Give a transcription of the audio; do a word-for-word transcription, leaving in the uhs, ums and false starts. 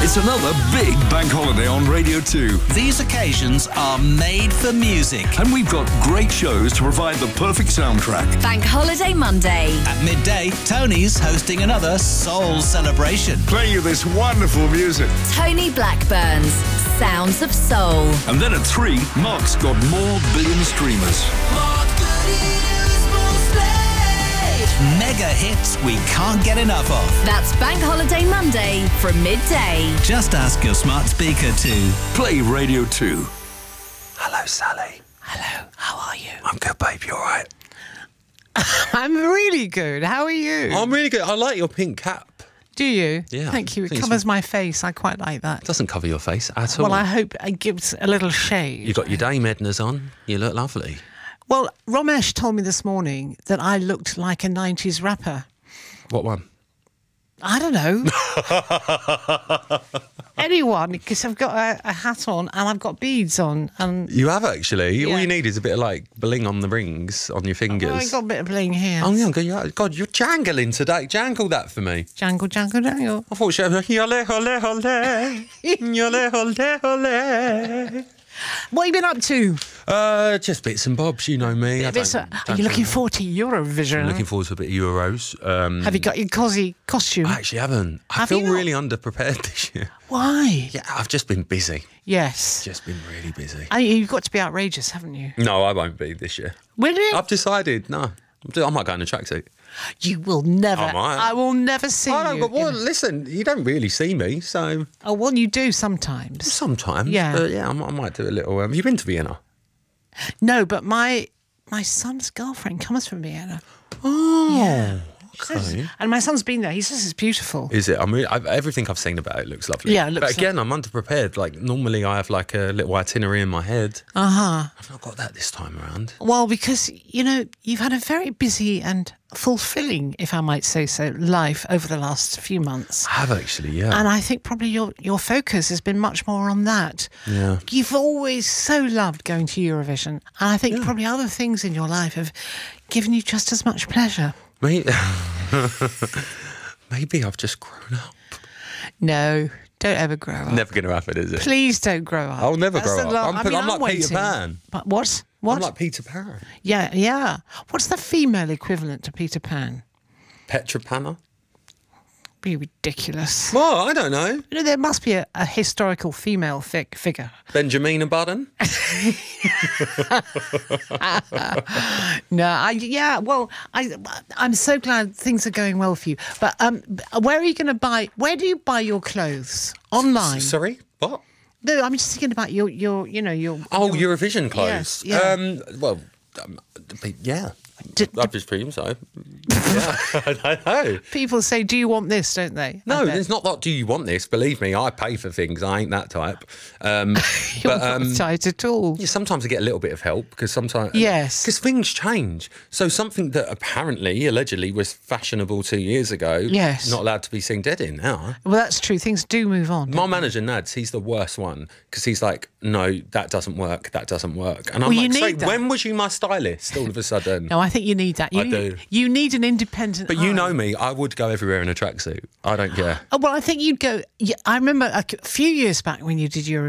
It's another big bank holiday on Radio two. These occasions are made for music. And we've got great shows to provide the perfect soundtrack. Bank Holiday Monday. At midday, Tony's hosting another soul celebration. Playing you this wonderful music. Tony Blackburn's Sounds of Soul. And then at three, Mark's got more billion streamers. Mega hits we can't get enough of. That's Bank Holiday Monday from midday. Just ask your smart speaker to Play Radio two. Hello, Sally. Hello, how are you? I'm good, babe. You all right? I'm really good. How are you? I'm really good. I like your pink cap. Do you? Yeah, Thank you. I It think it's- covers my face. I quite like that. It doesn't cover your face at all. Well, I hope it gives a little shade. You got your Dame Ednas on. You look lovely. Well, Ramesh told me this morning that I looked like a nineties rapper. What one? I don't know. Anyone, because I've got a, a hat on and I've got beads on. And You have actually. All Yeah. you need is a bit of like bling on the rings on your fingers. oh, I got a bit of bling here. Oh, yeah, God, you're, God, you're jangling today. Jangle that for me. Jangle, jangle, jangle. I thought she was yole, hole, hole, yole, hole, hole. What have you been up to? Uh, just bits and bobs, you know me. I Bits don't- of- are don't you looking know. forward to Eurovision? I'm looking forward to a bit of Euros. Um, Have you got your cosy costume? I actually haven't. I Have feel you not? really underprepared this year. Why? Yeah, I've just been busy. Yes. Just been really busy. I, you've got to be outrageous, haven't you? No, I won't be this year. Will you? I've decided, no. I might go in a tracksuit. You will never. I might. I will never see I know, you. but well, in- listen, you don't really see me, so Oh, well, you do sometimes. sometimes. Yeah. But yeah, I might, I might do a little. Um, have you been to Vienna? No, but my my son's girlfriend comes from Vienna. Oh, Yeah. okay. And my son's been there. He says it's beautiful. Is it? I mean, I've, everything I've seen about it looks lovely. Yeah, it looks But again, I'm underprepared. Like normally, I have like a little itinerary in my head. Uh huh. I've not got that this time around. Well, because, you know, you've had a very busy and fulfilling, if I might say so, life over the last few months. I have actually, yeah. And I think probably your, your focus has been much more on that. Yeah. You've always so loved going to Eurovision. And I think probably other things in your life have given you just as much pleasure. Maybe, maybe I've just grown up. No, don't ever grow up. Never going to happen, is it? Please don't grow up. I'll never That's grow the up. la- I'm I pe- mean, I'm like Peter waiting. Pan. But what? What? I'm like Peter Pan. Yeah, yeah. What's the female equivalent to Peter Pan? Petra Panna? Be ridiculous. Well, I don't know. You know, there must be a, a historical female fig- figure. Benjamina Button? No, I yeah. Well, I I'm so glad things are going well for you. But um, where are you going to buy? Where do you buy your clothes? Online? Sorry? What? No, I'm just thinking about your your you know your. Oh, your, Eurovision clothes. Yes, yeah. Um, well, um, yeah. D- I just presume so. Yeah, I don't know. People say, "Do you want this?" Don't they? I No, bet. it's not that. Do you want this? Believe me, I pay for things. I ain't that type. Um, You're but not um, tight at all. yeah, sometimes I get a little bit of help because sometimes Yes. because things change. So something that apparently, allegedly, was fashionable two years ago, Yes. not allowed to be seen dead in now. Well, that's true. Things do move on. My don't they? manager Nads, he's the worst one because he's like, no, that doesn't work. That doesn't work. And I'm Well, you like, need "Sorry, that." when was you my stylist? All of a sudden. No, I think you need that. You I need, do. You need an independent. But you eye. know me, I would go everywhere in a tracksuit. I don't care. Oh, well, I think you'd go. Yeah, I remember a few years back when you did your